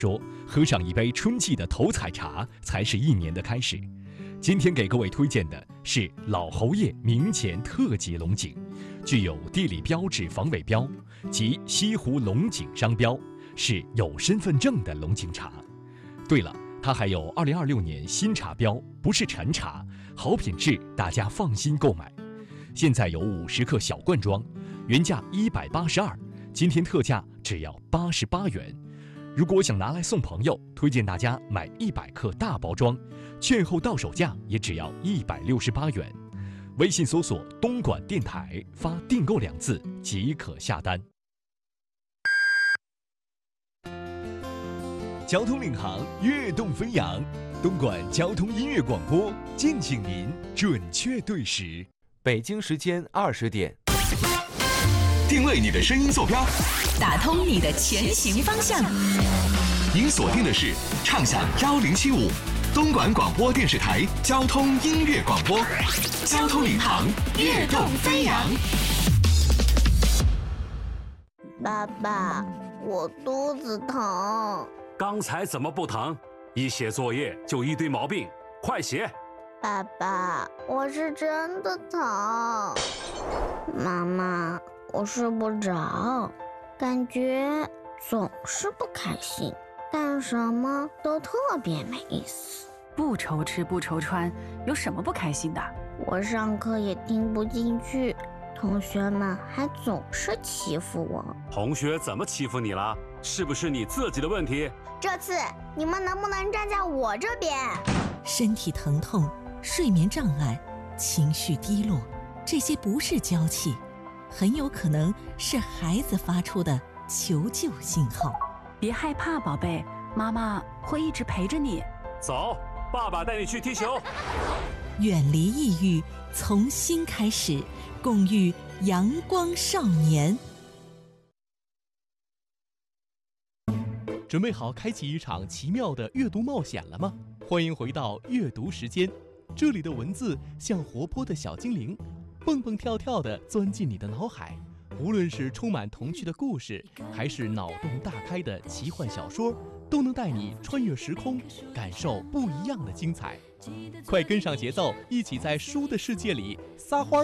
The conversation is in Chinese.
说喝上一杯春季的头彩茶才是一年的开始。今天给各位推荐的是老侯爷明前特级龙井，具有地理标志防伪标及西湖龙井商标，是有身份证的龙井茶。对了，它还有2026年新茶标，不是陈茶，好品质，大家放心购买。现在有50克小罐装，原价182，今天特价只要88元。如果想拿来送朋友，推荐大家买100克大包装，券后到手价也只要168元。微信搜索东莞电台，发订购2字即可下单。交通领航，跃动飞扬，东莞交通音乐广播，敬请您准确对时。 北京时间20点， 定位你的声音坐标， 打通你的前行方向。 您锁定的是畅享1075东莞广播电视台交通音乐广播，交通领航，跃动飞扬。 爸爸，我肚子疼。 刚才怎么不疼？一写作业就一堆毛病，快写！ 爸爸，我是真的疼。妈妈，我睡不着，感觉总是不开心，干什么都特别没意思。 不愁吃不愁穿，有什么不开心的？ 我上课也听不进去，同学们还总是欺负我。 同学怎么欺负你了？是不是你自己的问题？ 这次你们能不能站在我这边？ 身体疼痛、睡眠障碍、情绪低落，这些不是娇气，很有可能是孩子发出的求救信号。 别害怕，宝贝，妈妈会一直陪着你。 走，爸爸带你去踢球。 远离抑郁，从新开始，共育阳光少年。 准备好开启一场奇妙的阅读冒险了吗？欢迎回到阅读时间，这里的文字像活泼的小精灵，蹦蹦跳跳地钻进你的脑海。无论是充满童趣的故事，还是脑洞大开的奇幻小说，都能带你穿越时空，感受不一样的精彩。快跟上节奏，一起在书的世界里撒欢